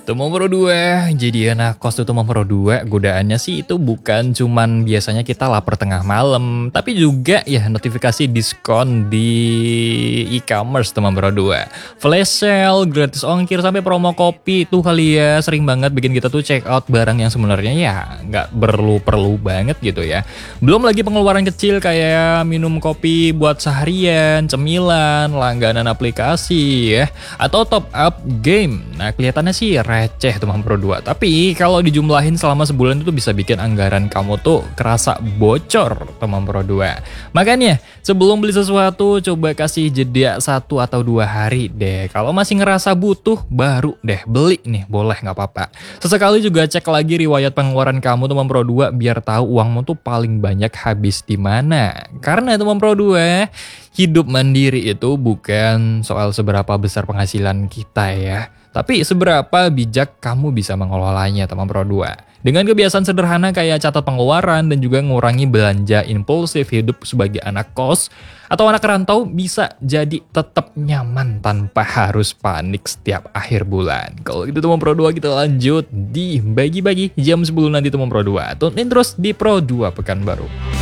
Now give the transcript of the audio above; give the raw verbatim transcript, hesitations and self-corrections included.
Teman Pro dua, jadi anak kos tuh Teman Pro dua, godaannya sih itu bukan cuman biasanya kita lapar tengah malam, tapi juga ya notifikasi diskon di e-commerce Teman Pro dua. Flash sale, gratis ongkir, sampai promo kopi tuh kali ya, sering banget bikin kita tuh check out barang yang sebenarnya ya nggak perlu-perlu banget gitu ya. Belum lagi pengeluaran kecil kayak minum kopi buat seharian, cemilan, langganan aplikasi ya, atau top up game. Nah kelihatannya sih receh Teman Pro dua, tapi kalau dijumlahin selama sebulan itu bisa bikin anggaran kamu tuh kerasa bocor Teman Pro dua. Makanya sebelum beli sesuatu coba kasih jeda satu atau dua hari deh. Kalau masih ngerasa butuh baru deh beli nih, boleh nggak apa-apa. Sesekali juga cek lagi riwayat pengeluaran kamu Teman Pro dua biar tahu uangmu tuh paling banyak habis di mana. Karena Teman Pro dua, hidup mandiri itu bukan soal seberapa besar penghasilan kita ya, tapi seberapa bijak kamu bisa mengelolanya Teman Pro dua. Dengan kebiasaan sederhana kayak catat pengeluaran dan juga ngurangi belanja impulsif, hidup sebagai anak kos atau anak rantau bisa jadi tetap nyaman tanpa harus panik setiap akhir bulan. Kalau gitu Teman Pro dua, kita lanjut di bagi-bagi jam sepuluh nanti Teman Pro dua. Tune in terus di Pro dua Pekanbaru.